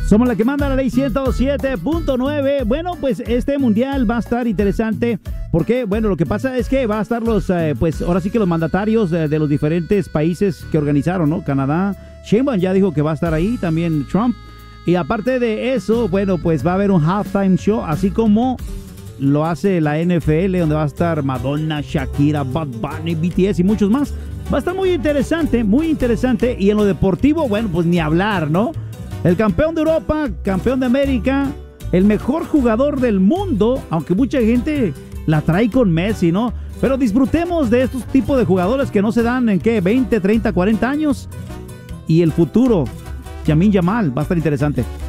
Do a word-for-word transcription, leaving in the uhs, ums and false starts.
Somos la que manda la ley ciento siete punto nueve. Bueno, pues este mundial va a estar interesante porque, bueno, lo que pasa es que va a estar los, eh, pues ahora sí que los mandatarios de, de los diferentes países que organizaron, ¿no? Canadá, Sheinbaum ya dijo que va a estar ahí, también Trump. Y aparte de eso, bueno, pues va a haber un halftime show, así como lo hace la N F L, donde va a estar Madonna, Shakira, Bad Bunny, B T S y muchos más. Va a estar muy interesante, muy interesante. Y en lo deportivo, bueno, pues ni hablar, ¿no? El campeón de Europa, campeón de América, el mejor jugador del mundo, aunque mucha gente la trae con Messi, ¿no? Pero disfrutemos de estos tipos de jugadores que no se dan en, ¿qué? veinte, treinta, cuarenta años. Y el futuro, Lamine Yamal, va a estar interesante.